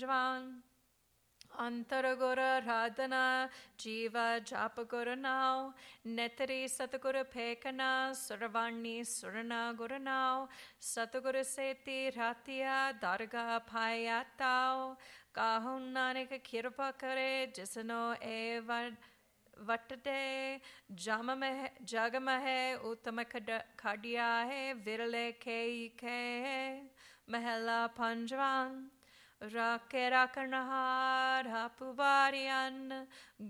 Jvan Antaragura Radhana Jiva Japagura Now Netari Satagura Pekana Suravani Surana Guru Now Satagura Seti Ratia Darga Payatao Kahun Nanika Kirpa Kare Jisano Eva Vatate Jagamahe Uttama Kadiya Virale Ke Mahela Panjvan Rakerakarnahar Hapuvarian